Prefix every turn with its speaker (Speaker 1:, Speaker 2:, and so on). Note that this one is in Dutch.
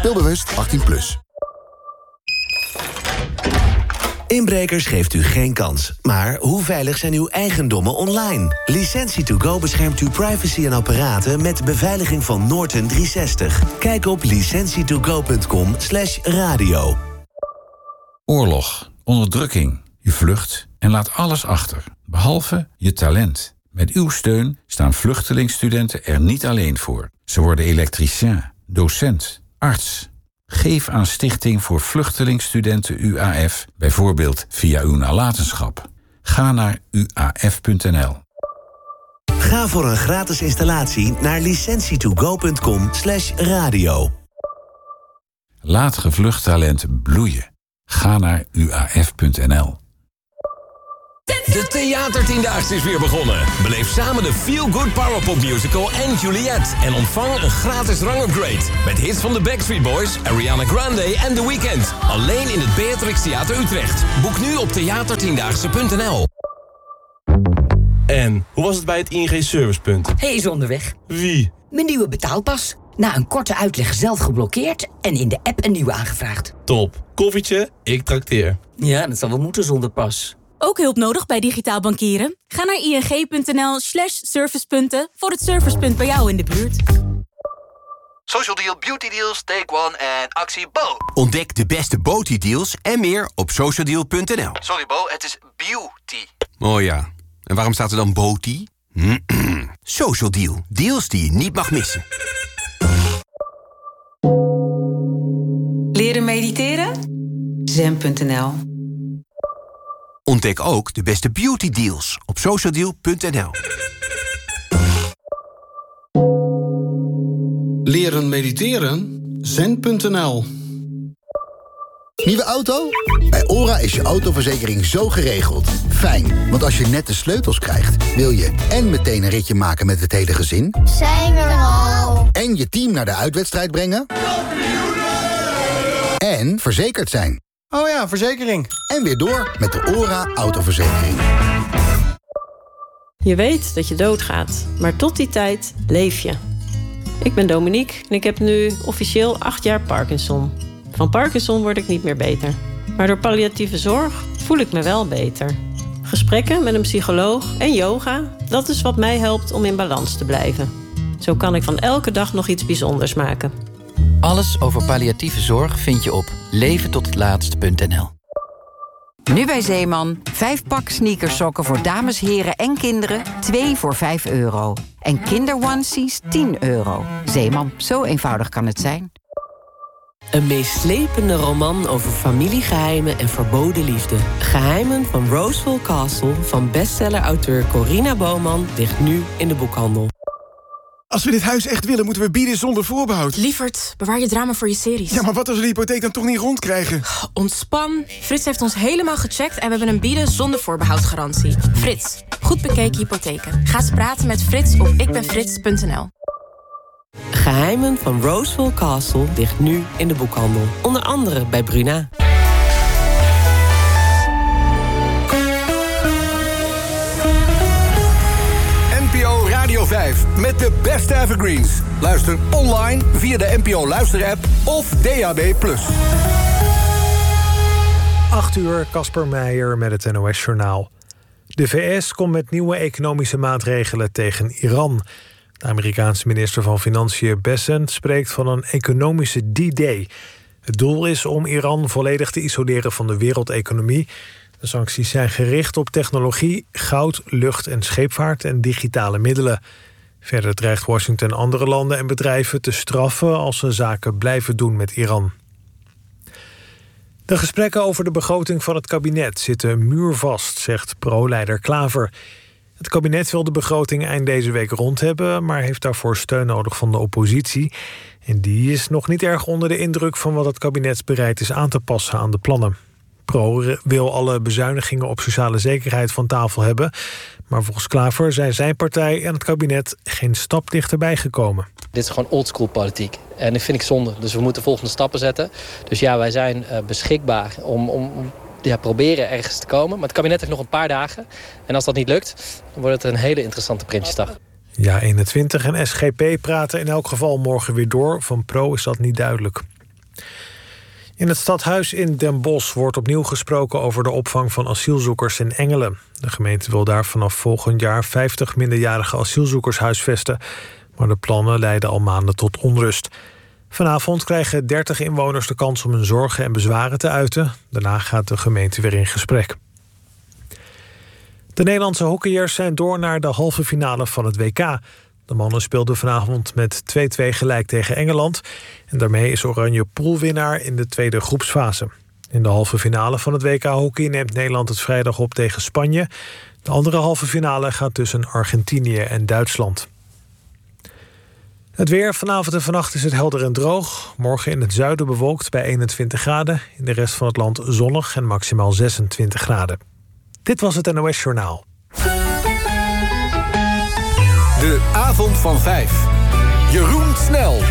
Speaker 1: Speelbewust 18+.
Speaker 2: Inbrekers geeft u geen kans. Maar hoe veilig zijn uw eigendommen online? Licentie2Go beschermt uw privacy en apparaten met beveiliging van Norton 360. Kijk op licentietogo.com/radio.
Speaker 3: Oorlog, onderdrukking, je vlucht en laat alles achter, behalve je talent. Met uw steun staan vluchtelingstudenten er niet alleen voor. Ze worden elektricien, docent, arts. Geef aan Stichting voor Vluchtelingstudenten UAF, bijvoorbeeld via uw nalatenschap. Ga naar uaf.nl.
Speaker 2: Ga voor een gratis installatie naar licentietogo.com/radio.
Speaker 3: Laat gevlucht talent bloeien. Ga naar uaf.nl.
Speaker 4: De Theatertiendaagse is weer begonnen. Beleef samen de Feel Good Powerpop Musical en Juliet. En ontvang een gratis rangupgrade. Met hits van de Backstreet Boys, Ariana Grande en The Weeknd. Alleen in het Beatrix Theater Utrecht. Boek nu op theatertiendaagse.nl.
Speaker 5: En, hoe was het bij het ING Servicepunt?
Speaker 6: Hij is onderweg.
Speaker 5: Wie?
Speaker 6: Mijn nieuwe betaalpas. Na een korte uitleg zelf geblokkeerd en in de app een nieuwe aangevraagd.
Speaker 5: Top. Koffietje, ik trakteer.
Speaker 6: Ja, dat zal wel moeten zonder pas.
Speaker 7: Ook hulp nodig bij digitaal bankieren? Ga naar ing.nl/servicepunten voor het servicepunt bij jou in de buurt.
Speaker 8: Social Deal, Beauty Deals, Take One en actie Bo. Ontdek de beste beauty deals en meer op socialdeal.nl. Sorry Bo, het is beauty. Oh ja, en waarom staat er dan beauty? Social Deal, deals die je niet mag missen.
Speaker 9: Leren mediteren? Zen.nl.
Speaker 8: Ontdek ook de beste beauty deals op socialdeal.nl.
Speaker 10: Leren mediteren? Zen.nl.
Speaker 1: Nieuwe auto? Bij OHRA is je autoverzekering zo geregeld. Fijn, want als je net de sleutels krijgt, wil je en meteen een ritje maken met het hele gezin.
Speaker 11: Zijn we er al?
Speaker 1: En je team naar de uitwedstrijd brengen. En verzekerd zijn.
Speaker 12: Oh ja, verzekering.
Speaker 1: En weer door met de OHRA autoverzekering.
Speaker 13: Je weet dat je doodgaat, maar tot die tijd leef je. Ik ben Dominique en ik heb nu officieel 8 jaar Parkinson. Van Parkinson word ik niet meer beter. Maar door palliatieve zorg voel ik me wel beter. Gesprekken met een psycholoog en yoga, dat is wat mij helpt om in balans te blijven. Zo kan ik van elke dag nog iets bijzonders maken.
Speaker 14: Alles over palliatieve zorg vind je op leventothetlaatst.nl.
Speaker 15: Nu bij Zeeman. 5 pak sneakersokken voor dames, heren en kinderen. 2 voor €5. En kinderonesies €10. Zeeman, zo eenvoudig kan het zijn.
Speaker 16: Een meeslepende roman over familiegeheimen en verboden liefde. Geheimen van Roseville Castle van bestseller-auteur Corina Bouwman ligt nu in de boekhandel.
Speaker 17: Als we dit huis echt willen, moeten we bieden zonder voorbehoud.
Speaker 7: Lievert, bewaar je drama voor je series.
Speaker 17: Ja, maar wat als we de hypotheek dan toch niet rondkrijgen?
Speaker 7: Ontspan. Frits heeft ons helemaal gecheckt en we hebben een bieden zonder voorbehoud garantie. Frits, goed bekeken hypotheken. Ga eens praten met Frits op ikbenfrits.nl.
Speaker 16: Geheimen van Roseville Castle ligt nu in de boekhandel. Onder andere bij Bruna.
Speaker 18: NPO Radio 5 met de beste evergreens. Luister online via de NPO Luister-app of DAB+.
Speaker 19: 8 uur, Casper Meijer met het NOS-journaal. De VS komt met nieuwe economische maatregelen tegen Iran. De Amerikaanse minister van Financiën Bessent spreekt van een economische D-Day. Het doel is om Iran volledig te isoleren van de wereldeconomie. De sancties zijn gericht op technologie, goud, lucht- en scheepvaart en digitale middelen. Verder dreigt Washington andere landen en bedrijven te straffen als ze zaken blijven doen met Iran. De gesprekken over de begroting van het kabinet zitten muurvast, zegt pro-leider Klaver. Het kabinet wil de begroting eind deze week rond hebben, maar heeft daarvoor steun nodig van de oppositie. En die is nog niet erg onder de indruk van wat het kabinet bereid is aan te passen aan de plannen. Pro wil alle bezuinigingen op sociale zekerheid van tafel hebben. Maar volgens Klaver zijn zijn partij en het kabinet geen stap dichterbij gekomen.
Speaker 20: Dit is gewoon oldschool politiek. En dat vind ik zonde. Dus we moeten volgende stappen zetten. Dus ja, wij zijn beschikbaar om proberen ergens te komen. Maar het kabinet heeft nog een paar dagen. En als dat niet lukt, dan wordt het een hele interessante Prinsjesdag.
Speaker 19: Ja, 21 en SGP praten in elk geval morgen weer door. Van Pro is dat niet duidelijk. In het stadhuis in Den Bosch wordt opnieuw gesproken over de opvang van asielzoekers in Engelen. De gemeente wil daar vanaf volgend jaar 50 minderjarige asielzoekers huisvesten. Maar de plannen leiden al maanden tot onrust. Vanavond krijgen 30 inwoners de kans om hun zorgen en bezwaren te uiten. Daarna gaat de gemeente weer in gesprek. De Nederlandse hockeyers zijn door naar de halve finale van het WK. De mannen speelden vanavond met 2-2 gelijk tegen Engeland. En daarmee is Oranje poolwinnaar in de tweede groepsfase. In de halve finale van het WK hockey neemt Nederland het vrijdag op tegen Spanje. De andere halve finale gaat tussen Argentinië en Duitsland. Het weer. Vanavond en vannacht is het helder en droog. Morgen in het zuiden bewolkt bij 21 graden. In de rest van het land zonnig en maximaal 26 graden. Dit was het NOS Journaal.
Speaker 18: De avond van 5. Jeroen Snel.